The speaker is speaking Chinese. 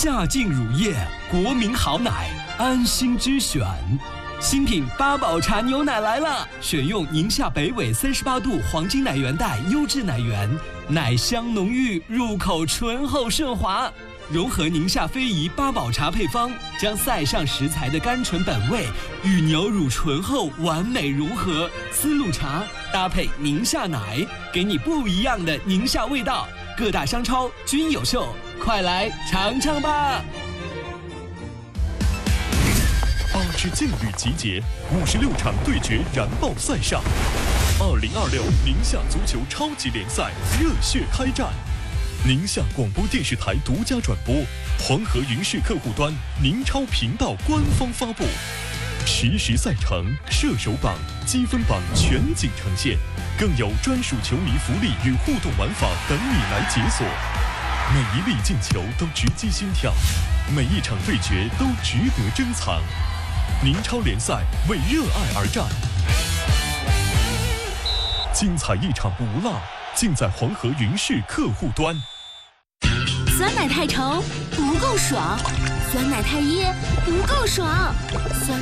夏净乳液，国民好奶，安心之选。新品八宝茶牛奶来了，选用宁夏北纬38度黄金奶源带优质奶源，奶香浓郁，入口醇厚顺滑。融合宁夏非遗八宝茶配方，将塞上食材的甘醇本味与牛乳醇厚完美融合。丝路茶搭配宁夏奶，给你不一样的宁夏味道。各大商超均有售，快来尝尝吧 ！8支劲旅集结，56场对决燃爆赛上，2026宁夏足球超级联赛热血开战。宁夏广播电视台独家转播，黄河云视客户端宁超频道官方发布，实时赛程、射手榜、积分榜全景呈现，更有专属球迷福利与互动玩法等你来解锁。每一粒进球都直击心跳，每一场对决都值得珍藏。宁超联赛为热爱而战，精彩一场不落，尽在黄河云视客户端。 酸奶太稠不够爽，酸奶太噎不够爽，酸